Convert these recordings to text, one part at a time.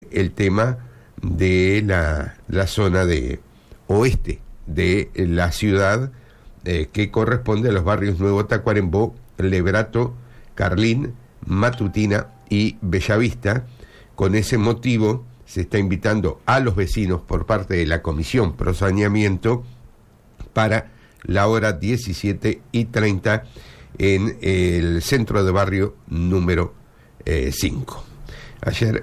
el tema de la zona de oeste de la ciudad, que corresponde a los barrios Nuevo Tacuarembó, Lebrato, Carlín, Matutina y Bellavista. Con ese motivo se está invitando a los vecinos por parte de la Comisión Pro Saneamiento para la hora 17:30 en el centro de barrio número 5. Ayer,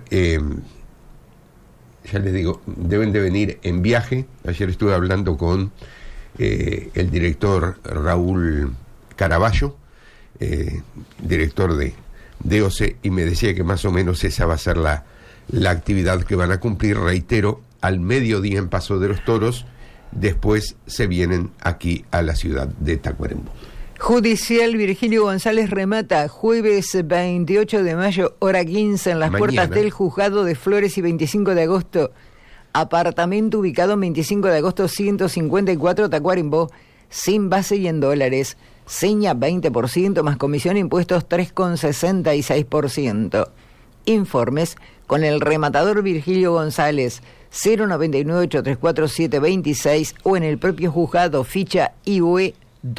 ya les digo, deben de venir en viaje. Ayer estuve hablando con el director Raúl Caraballo, director de OCE, y me decía que más o menos esa va a ser la actividad que van a cumplir. Reitero, al mediodía en Paso de los Toros, después se vienen aquí a la ciudad de Tacuarembó. Judicial Virgilio González remata jueves 28 de mayo, hora 15, en las puertas del Juzgado de Flores, y 25 de agosto, apartamento ubicado en 25 de agosto 154 Tacuarembó, sin base y en dólares, seña 20% más comisión impuestos 3,66%. Informes con el rematador Virgilio González, 099-834-726, o en el propio juzgado, ficha IUE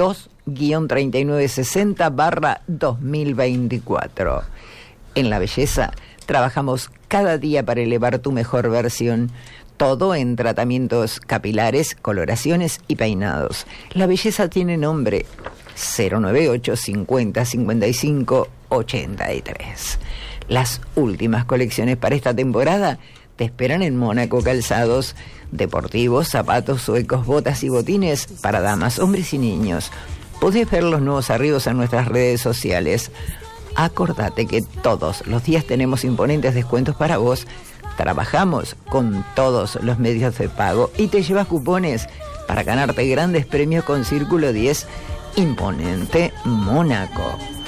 2-3060/2024. En La Belleza trabajamos cada día para elevar tu mejor versión. Todo en tratamientos capilares, coloraciones y peinados. La Belleza tiene nombre: 098 50 55 83. Las últimas colecciones para esta temporada te esperan en Mónaco Calzados. Deportivos, zapatos, suecos, botas y botines para damas, hombres y niños. Podés ver los nuevos arribos en nuestras redes sociales. Acordate que todos los días tenemos imponentes descuentos para vos. Trabajamos con todos los medios de pago y te llevas cupones para ganarte grandes premios con Círculo 10. Imponente Mónaco.